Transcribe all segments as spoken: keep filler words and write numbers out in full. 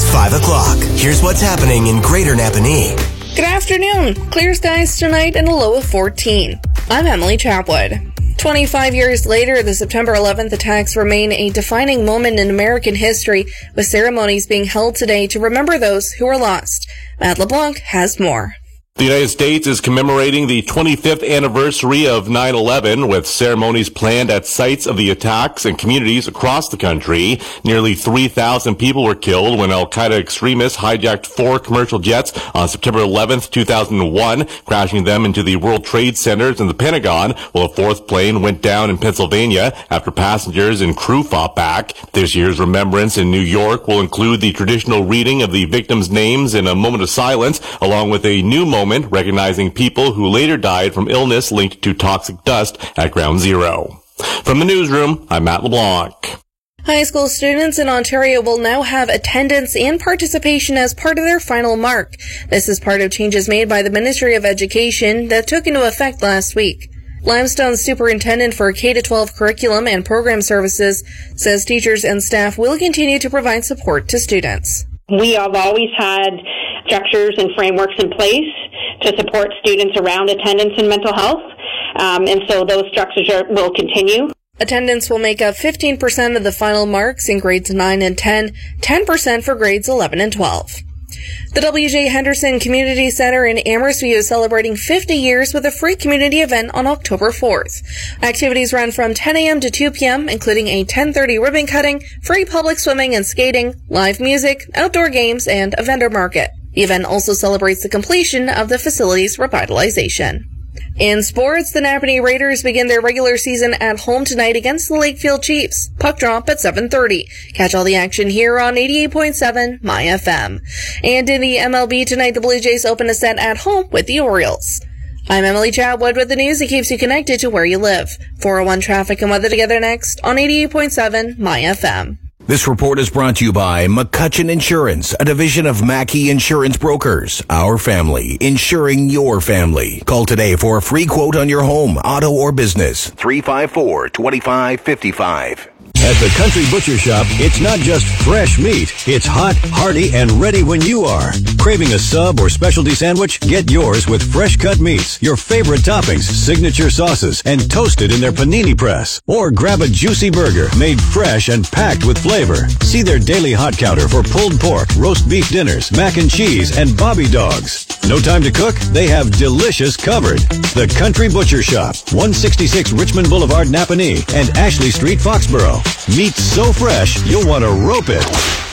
five o'clock. Here's what's happening in Greater Napanee. Good afternoon. Clear skies tonight and a low of fourteen. I'm Emily Chapwood. twenty-five years later, the September eleventh attacks remain a defining moment in American history, with ceremonies being held today to remember those who were lost. Matt LeBlanc has more. The United States is commemorating the twenty-fifth anniversary of nine eleven with ceremonies planned at sites of the attacks and communities across the country. Nearly three thousand people were killed when al-Qaeda extremists hijacked four commercial jets on September eleventh, two thousand one, crashing them into the World Trade Centers and the Pentagon, while a fourth plane went down in Pennsylvania after passengers and crew fought back. This year's remembrance in New York will include the traditional reading of the victims' names in a moment of silence, along with a new moment recognizing people who later died from illness linked to toxic dust at Ground Zero. From the newsroom, I'm Matt LeBlanc. High school students in Ontario will now have attendance and participation as part of their final mark. This is part of changes made by the Ministry of Education that took into effect last week. Limestone's superintendent for K through twelve curriculum and program services says teachers and staff will continue to provide support to students. We have always had structures and frameworks in place to support students around attendance and mental health, um, and so those structures are, will continue. Attendance will make up fifteen percent of the final marks in grades nine and ten, ten percent for grades eleven and twelve. The W J Henderson Community Center in Amherstview is celebrating fifty years with a free community event on October fourth. Activities run from ten a.m. to two p.m., including a ten thirty ribbon cutting, free public swimming and skating, live music, outdoor games, and a vendor market. The event also celebrates the completion of the facility's revitalization. In sports, the Napanee Raiders begin their regular season at home tonight against the Lakefield Chiefs. Puck drop at seven thirty. Catch all the action here on eighty-eight point seven My F M. And in the M L B tonight, the Blue Jays open a set at home with the Orioles. I'm Emily Chadwood with the news that keeps you connected to where you live. four oh one traffic and weather together next on eighty-eight point seven My F M. This report is brought to you by McCutcheon Insurance, a division of Mackey Insurance Brokers. Our family, insuring your family. Call today for a free quote on your home, auto, or business. three five four, two five five five. At the Country Butcher Shop, it's not just fresh meat. It's hot, hearty, and ready when you are. Craving a sub or specialty sandwich? Get yours with fresh cut meats, your favorite toppings, signature sauces, and toasted in their panini press. Or grab a juicy burger made fresh and packed with flavor. See their daily hot counter for pulled pork, roast beef dinners, mac and cheese, and bobby dogs. No time to cook? They have delicious covered. The Country Butcher Shop, one sixty-six Richmond Boulevard, Napanee, and Ashley Street, Foxborough. Meat so fresh, you'll want to rope it.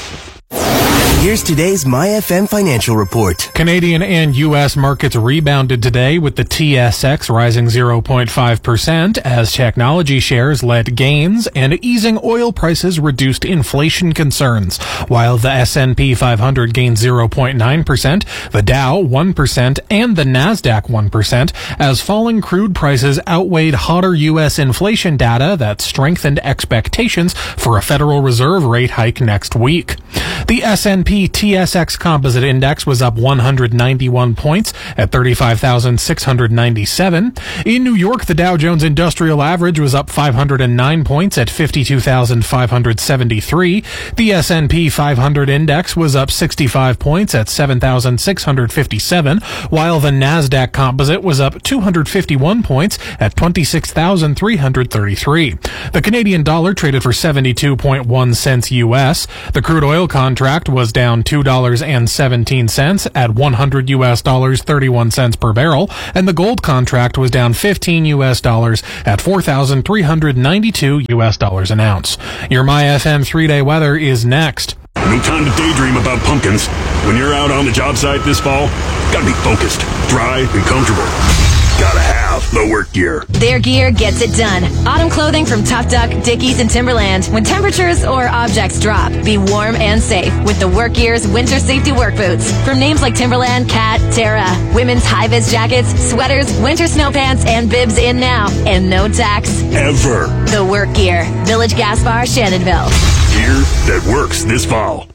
Here's today's My F M financial report. Canadian and U S markets rebounded today with the T S X rising zero point five percent as technology shares led gains and easing oil prices reduced inflation concerns, while the S and P five hundred gained zero point nine percent, the Dow one percent, and the Nasdaq one percent as falling crude prices outweighed hotter U S inflation data that strengthened expectations for a Federal Reserve rate hike next week. The S and P T S X Composite Index was up one hundred ninety-one points at thirty-five thousand six hundred ninety-seven. In New York, the Dow Jones Industrial Average was up five hundred nine points at fifty-two thousand five hundred seventy-three. The S and P five hundred Index was up sixty-five points at seven thousand six hundred fifty-seven, while the Nasdaq Composite was up two hundred fifty-one points at twenty-six thousand three hundred thirty-three. The Canadian dollar traded for seventy-two point one cents U S. The crude oil contract was down two dollars and seventeen cents at one hundred U S dollars thirty-one cents per barrel, and the gold contract was down fifteen U S dollars at four thousand three hundred ninety-two U S dollars an ounce. Your My F M three-day weather is next. No time to daydream about pumpkins. When you're out on the job site this fall, gotta be focused, dry, and comfortable. Gotta have the work gear. Their gear gets it done. Autumn clothing from Tough Duck, Dickies, and Timberland. When temperatures or objects drop, be warm and safe with the Work Gear's winter safety work boots. From names like Timberland, Cat, Terra. Women's high-vis jackets, sweaters, winter snow pants, and bibs in now. And no tax. Ever. The Work Gear. Village Gas Bar, Shannonville. Gear that works this fall.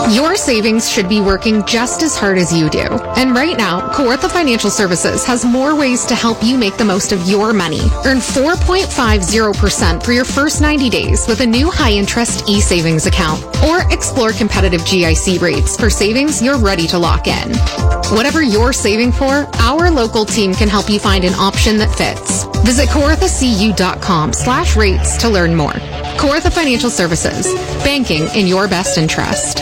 Your savings should be working just as hard as you do. And right now, Kawartha Financial Services has more ways to help you make the most of your money. Earn four point five zero percent for your first ninety days with a new high-interest e-savings account. Or explore competitive G I C rates for savings you're ready to lock in. Whatever you're saving for, our local team can help you find an option that fits. Visit kawarthacu.com slash rates to learn more. Kawartha Financial Services. Banking in your best interest.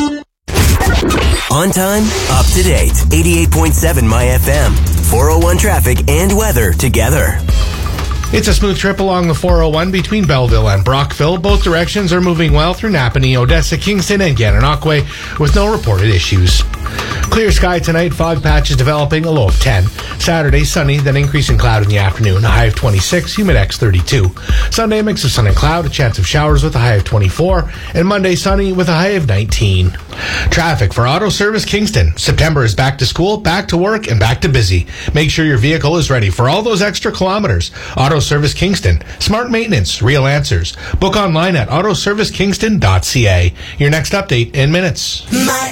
On time, up to date. eighty-eight point seven My F M. four oh one traffic and weather together. It's a smooth trip along the four oh one between Belleville and Brockville. Both directions are moving well through Napanee, Odessa, Kingston, and Gananoque with no reported issues. Clear sky tonight, fog patches developing, a low of ten. Saturday, sunny, then increasing cloud in the afternoon, a high of twenty-six, humidex thirty-two. Sunday, a mix of sun and cloud, a chance of showers with a high of twenty-four. And Monday, sunny with a high of nineteen. Traffic for Auto Service Kingston. September is back to school, back to work, and back to busy. Make sure your vehicle is ready for all those extra kilometers. Auto Service Kingston. Smart maintenance, real answers. Book online at auto service kingston dot c a. Your next update in minutes.